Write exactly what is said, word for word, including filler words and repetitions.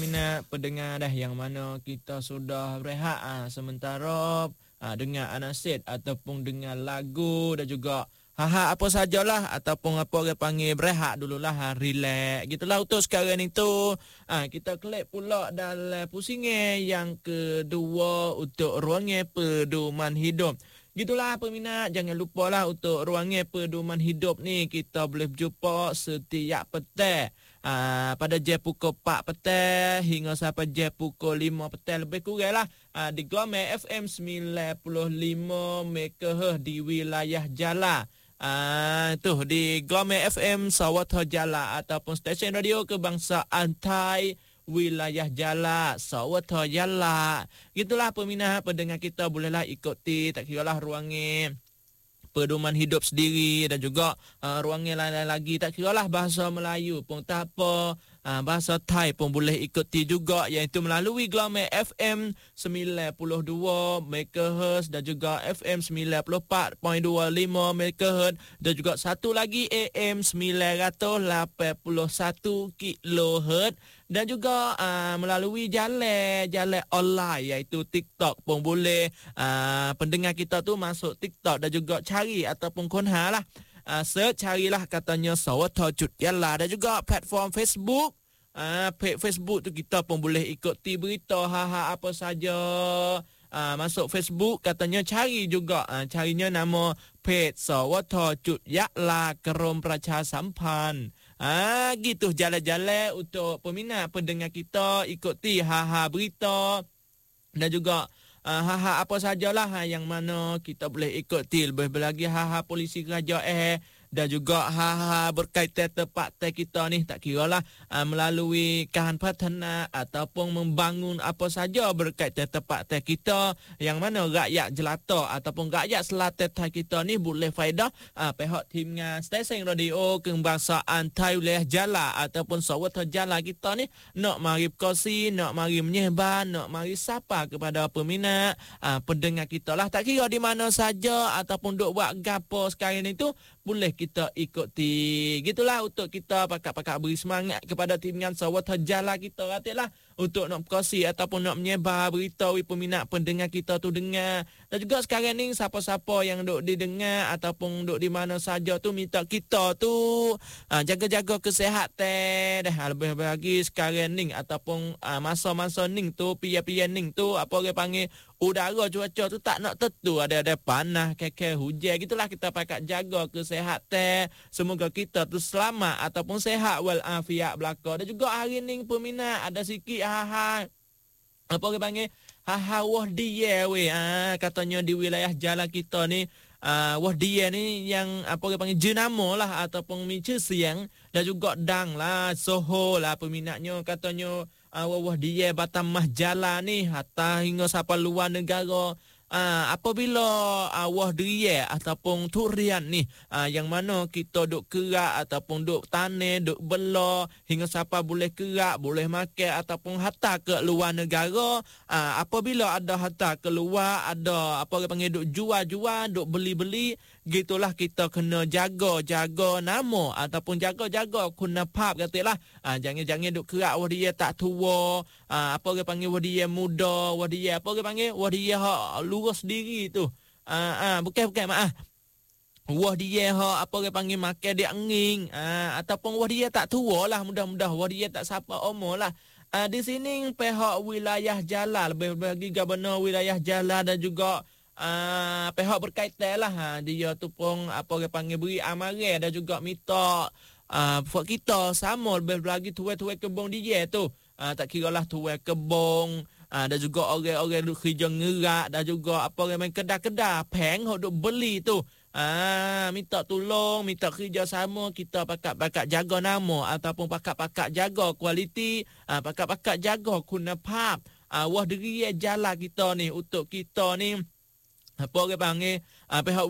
Minat pendengar dah yang mana kita sudah berehat ha, sementara ha, dengar anasid ataupun dengar lagu dan juga ha-ha apa sajalah ataupun apa orang panggil berehat dululah ha, relax gitulah untuk sekarang ni tu ha, kita klik pula dalam pusingan yang kedua untuk ruangan pedoman hidup. Gitulah peminat, jangan lupalah untuk ruangan pedoman hidup ni kita boleh berjumpa setiap petang. Uh, pada jam pukul empat petang hingga sampai jam pukul lima petang lebih kurang lah uh, di Gelombang F M sembilan puluh lima megahertz di wilayah Jala. Uh, tu di Gelombang F M Sawatha Jala ataupun stesen radio kebangsaan Thai wilayah Jala, Sawatha Jala. Gitulah peminat pendengar kita bolehlah ikuti tak kiralah ruangan pedoman hidup sendiri dan juga uh, ruangan lain-lain lagi. Tak kiralah bahasa Melayu pun tak apa, uh, bahasa Thai pun boleh ikuti juga, iaitu melalui Gelombang F M sembilan puluh dua megahertz dan juga F M sembilan puluh empat perpuluhan dua lima megahertz dan juga satu lagi A M sembilan lapan satu kilohertz dan juga uh, melalui jalan jalan online iaitu TikTok pun boleh. Uh, pendengar kita tu masuk TikTok dan juga cari ataupun konha lah. Uh, search carilah katanya Sawatha Cut Yalla dan juga platform Facebook. Uh, page Facebook tu kita pun boleh ikuti berita ha-ha apa saja. Uh, masuk Facebook katanya cari juga. Uh, carinya nama page Sawatha Cut Yalla Kerum Pracha Sampan. Ah, gitu jalan-jalan untuk peminat pendengar kita ikuti ha-ha berita dan juga uh, ha-ha apa sajalah ha, yang mana kita boleh ikuti. Lebih lagi ha-ha polisi kerajaan dan juga ha-ha berkaitan tempat kita ni tak kiralah uh, melalui Kahan Patana ataupun membangun apa saja berkaitan tempat kita yang mana rakyat jelata ataupun rakyat selatan Thai kita ni boleh faedah uh, pihak timnya stesen radio kebangsaan Thai wilayah Jala ataupun Sawatha Jala kita ni nak mari berkongsi, nak mari menyebar, nak mari sapa kepada peminat uh, pendengar kita lah, tak kira di mana saja ataupun duk buat gapo sekarang ni tu boleh kita ikuti. Gitulah untuk kita pakak-pakak beri semangat kepada timnya Sawatha Jala kita katalah untuk nak berkongsi ataupun nak menyebar berita wi peminat pendengar kita tu dengar. Dan juga sekarang ni siapa-siapa yang duk didengar ataupun duk di mana saja tu minta kita tu ha, jaga-jaga kesihatan dah. Lebih lagi sekarang ni ataupun ha, masa-masa ni tu pia-pia ni tu apa orang panggil udara cuaca tu tak nak tentu, ada-ada panas, kekeh, hujan. Gitulah kita pakak jaga kesihatan. Semoga kita tu selamat ataupun sehat walafiat belaka. Dan juga hari ni peminat ada sikit ha-ha apa orang panggil ha-ha wah dia weh. Ah, katanya di wilayah Jala kita ni uh, wah dia ni yang apa orang panggil jenama lah ataupun micu siang dan juga dang lah soho lah peminatnya katanya. Uh, wah dia Batam Mah Jala ni hatta hingga sampai luar negara. Uh, apabila uh, wah dia ataupun turian ni uh, yang mana kita duk kerak ataupun duk tanah duk bela hingga sampai boleh kerak boleh makan ataupun hatta ke luar negara. Uh, apabila ada hatta keluar ada apa orang panggil duk jual-jual duk beli-beli, gitulah kita kena jaga-jaga nama ataupun jaga-jaga kunapap katalah. Uh, jangan-jangan duk kerak wah dia tak tua. Uh, apa orang panggil wah dia muda, wah dia apa orang panggil wah dia ha lurus diri tu. Ah uh, uh, bukan bukan maaf. Wah dia ha apa orang panggil makan dia angin. Ah uh, ataupun wah dia tak tua lah, mudah-mudah wah dia tak siapa umur lah. Uh, di sini pihak wilayah Jala lebih lagi gubernur wilayah Jala dan juga uh, pihak berkaitan lah ha, dia tu pun apa orang panggil beri amaran dan juga minta uh, buat kita sama lebih lagi tuai-tuai kebun dia tu. Uh, tak kiralah tuai kebun. Ah, dan juga orang-orang duk kerja ngerak dan juga apa orang main kedai-kedai peng hok duk beli tu. Ah, minta tolong, minta kerjasama kita pakak-pakak jaga nama ataupun pakak-pakak jaga kualiti, ah, pakak-pakak jaga kunapap. Ah, wah diri Jala kita ni untuk kita ni apa orang panggil ah, pihak